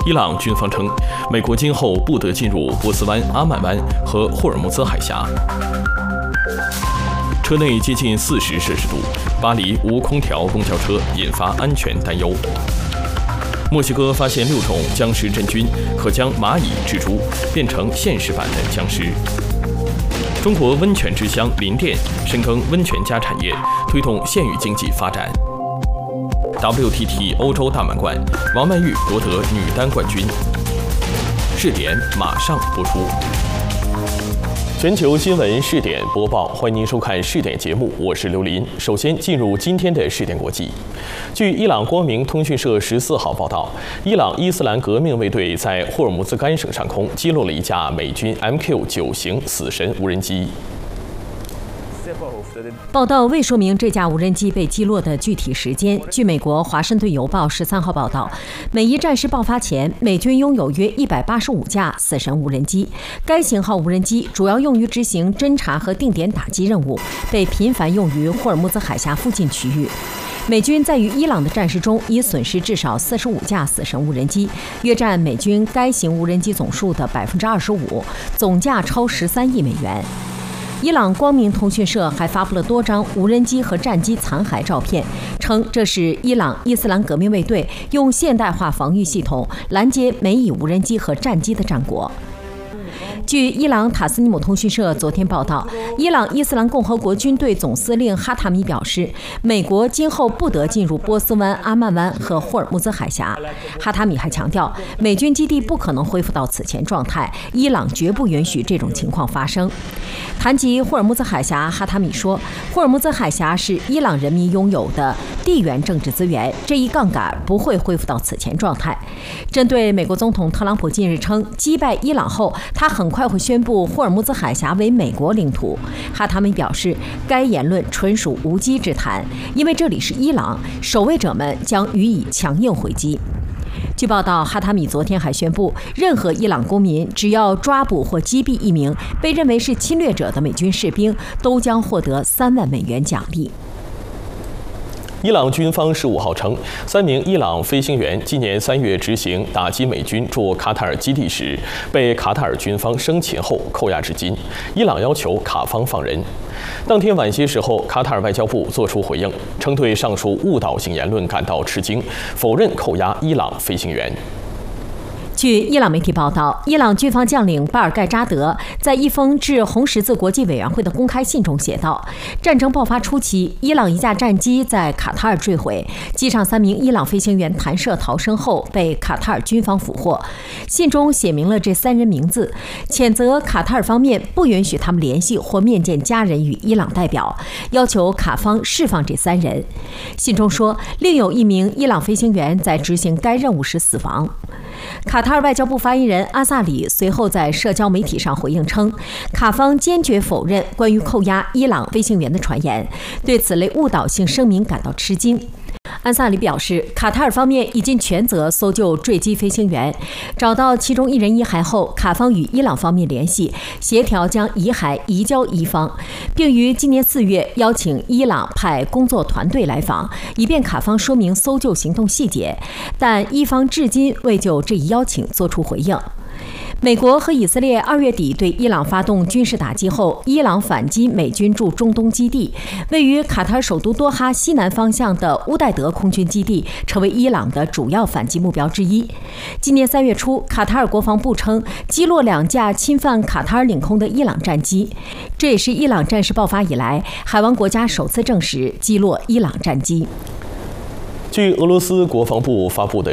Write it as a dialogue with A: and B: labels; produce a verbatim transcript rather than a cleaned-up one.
A: 伊朗军方称，美国今后不得进入波斯湾、阿曼湾和霍尔木兹海峡。车内接近四十摄氏度，巴黎无空调公交车引发安全担忧。墨西哥发现六种僵尸真菌，可将蚂蚁、蜘蛛变成现实版的僵尸。中国温泉之乡林甸深耕温泉加产业，推动县域经济发展。W T T 欧洲大满贯，王曼玉夺得女单冠军。视点马上播出。全球新闻视点播报，欢迎您收看视点节目，我是刘林。首先进入今天的视点国际。据伊朗光明通讯社十四号报道，伊朗伊斯兰革命卫队在霍尔木兹干省上空击落了一架美军 M Q 九 型死神无人机。
B: 报道未说明这架无人机被击落的具体时间。据美国《华盛顿邮报》十三号报道，美伊战事爆发前，美军拥有约一百八十五架死神无人机。该型号无人机主要用于执行侦察和定点打击任务，被频繁用于霍尔木兹海峡附近区域。美军在与伊朗的战事中已损失至少四十五架死神无人机，约占美军该型无人机总数的百分之二十五，总价超十三亿美元。伊朗光明通讯社还发布了多张无人机和战机残骸照片，称这是伊朗伊斯兰革命卫队用现代化防御系统拦截美以无人机和战机的战果。据伊朗塔斯尼姆通讯社昨天报道，伊朗伊斯兰共和国军队总司令哈塔米表示，美国今后不得进入波斯湾、阿曼湾和霍尔木兹海峡。哈塔米还强调，美军基地不可能恢复到此前状态，伊朗绝不允许这种情况发生。谈及霍尔木兹海峡，哈塔米说，霍尔木兹海峡是伊朗人民拥有的地缘政治资源，这一杠杆不会恢复到此前状态。针对美国总统特朗普近日称击败伊朗后，他很快会宣布霍尔木兹海峡为美国领土，哈塔米表示，该言论纯属无稽之谈，因为这里是伊朗，守卫者们将予以强硬回击。据报道，哈塔米昨天还宣布，任何伊朗公民只要抓捕或击毙一名被认为是侵略者的美军士兵，都将获得三万美元奖励。
A: 伊朗军方十五号称，三名伊朗飞行员今年三月执行打击美军驻卡塔尔基地时，被卡塔尔军方生擒后扣押至今。伊朗要求卡方放人。当天晚些时候，卡塔尔外交部作出回应，称对上述误导性言论感到吃惊，否认扣押伊朗飞行员。
B: 据伊朗媒体报道，伊朗军方将领巴尔盖扎德在一封致红十字国际委员会的公开信中写道：战争爆发初期，伊朗一架战机在卡塔尔坠毁，机上三名伊朗飞行员弹射逃生后被卡塔尔军方俘获。信中写明了这三人名字，谴责卡塔尔方面不允许他们联系或面见家人与伊朗代表，要求卡方释放这三人。信中说，另有一名伊朗飞行员在执行该任务时死亡。卡塔尔外交部发言人阿萨里随后在社交媒体上回应称，卡方坚决否认关于扣押伊朗飞行员的传言，对此类误导性声明感到吃惊。安萨里表示，卡塔尔方面已尽全责搜救坠机飞行员，找到其中一人遗骸后，卡方与伊朗方面联系，协调将遗骸移交伊方，并于今年四月邀请伊朗派工作团队来访，以便卡方说明搜救行动细节，但伊方至今未就这一邀请作出回应。美国和以色列二月底对伊朗发动军事打击后，伊朗反击美军驻中东基地，位于卡塔尔首都多哈西南方向的乌代德空军基地成为伊朗的主要反击目标之一。今年三月初，卡塔尔国防部称击落两架侵犯卡塔尔领空的伊朗战机，这也是伊朗战事爆发以来海湾国家首次证实击落伊朗战机。
A: 据俄罗斯国防部发布的